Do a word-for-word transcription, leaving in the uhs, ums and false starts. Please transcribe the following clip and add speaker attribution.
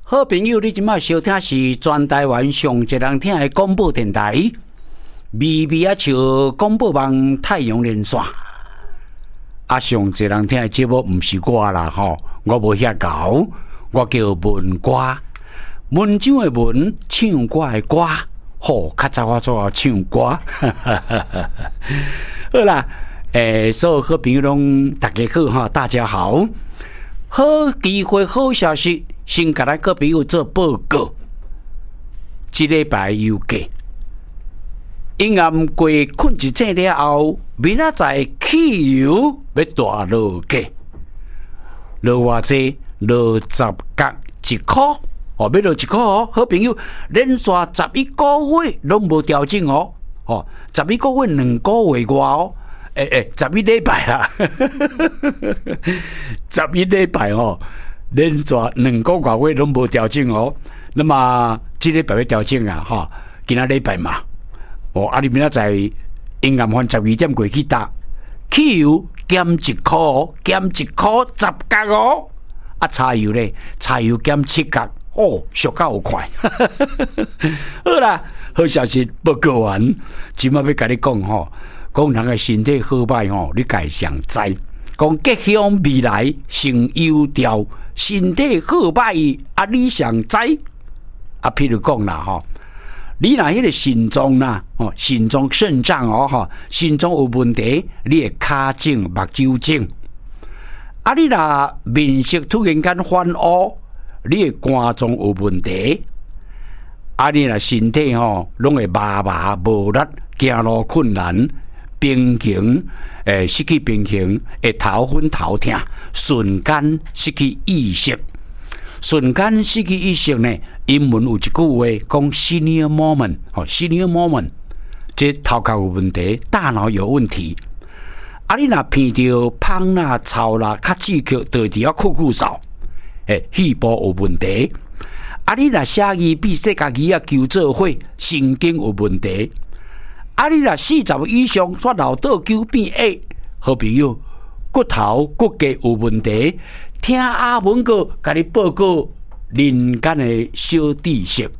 Speaker 1: 好朋友，你即马收听是全台湾上一人听的广播电台，微微啊像广播网太阳连线。啊，上一人听的节目毋是我啦吼，我无遐高，我叫文歌，文章的文，唱歌的歌，吼，较早我做唱歌，好啦，诶，所有好朋友拢大家好哈，大家好，好机会，好消息。先甲咱各朋友做报告，这礼拜有假，阴暗过困一阵了后，明仔载汽油要大落价，落偌济？落十角一块，哦，要落一块哦，好朋友，连续十一个月拢无调整哦，哦，十一个月两个月外哦，诶、欸、诶，十一礼拜啦，十一礼拜哦。连续两个月月拢无调整哦，那么这礼拜要调整啊，哈，今仔礼拜嘛，哦，啊，你明仔载阴暗番十二点过去搭，汽油减一块哦，减一块十角哦，啊，柴油咧，柴油减七角，哦，俗到有快，好啦，好消息报告完，今麦要甲你讲吼，讲人的身体好歹吼，你家上知。讲吉祥未来成优调，身体好歹啊，你上知啊？譬如讲啦，吼，你若迄个心脏啦，哦，心脏肾脏哦，吼，心脏有问题，你会骹肿、目睭肿。啊，你若面色突然间反乌，你会肝脏有问题。啊，你若身体吼，拢会麻麻无力，行路困难。平衡，诶，失去平衡，会头昏头痛，瞬间失去意识，瞬间失去意识呢？英文有一句话讲 senior moment， 哦 ，senior moment， 这头壳有问题，大脑有问题。啊，你若闻到芳啦、臭啦、较刺激，就伫遐酷酷嗽，诶，肺部有问题。啊，你若写字比细家己啊求做伙，神经有问题。啊！你若四十以上发老倒球变矮，好朋友骨头骨骼有问题，听阿文哥甲你报告人间的小知识。